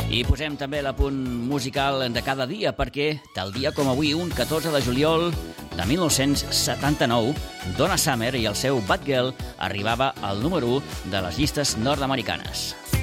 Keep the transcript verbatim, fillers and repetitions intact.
I posem també l'apunt musical de cada dia perquè, tal dia com avui, un catorze de juliol de mil nou-cents setanta-nou, Donna Summer i el seu Bad Girl arribava al número u de les llistes nord-americanes.